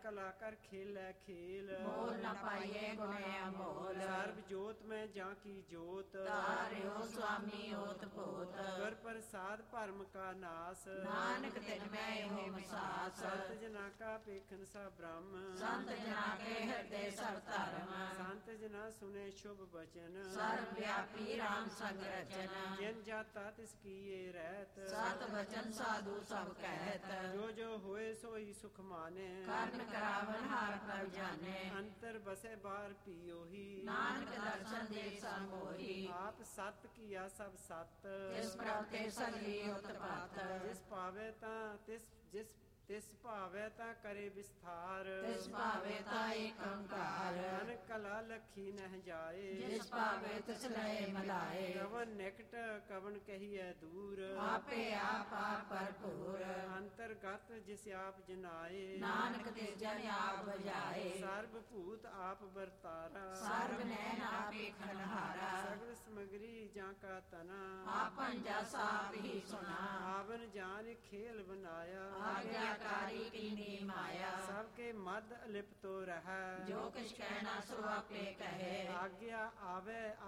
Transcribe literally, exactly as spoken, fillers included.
कला कर खेलै खेल मोल न पाइए गुणे अमोल सर्व जोत में जा की जोत तारियो स्वामी ओत पोत गुर प्रसाद भरम का नास नानक तिन में हो विसास संत जना का पेखन सा ब्रह्म संत जना के हृदय सब धर्म संत जना सुने शुभ वचन सर्वव्यापी राम संग रचन जिन जाता तिसकी ये रहत सत वचन साधु सब कहत जो जो होए सोई सुख माने कर्ण करावन हार प्रभ जाने अंतर बसे बार पियो ही नानक दर्शन देख समोही आप सत किया सब सत जिस प्रभ ते सगली उत्पात जिस पावे ता तिस जिस तिस भावे ता करे विस्तार तिस भावे ता एक ओंकार मन कला लखी नह जाए जिस भावे तिस लय मिलाए कवन निकट कवन कहिए दूर आपे आप आप भरपूर अंतर्गत जिस आप जनाए नानक तिस जन आप बजाए सर्व भूत आप बरतारा सर्व नैन आपे खनहारा सगल समग्री जा का तना आपन जस आप ही सुना आवन जान खेल बनाया आज्ञाकारी कीनी माया सबके मद अलिप्तो रह जो किछ कहना सो आपे कहे आज्ञा आवे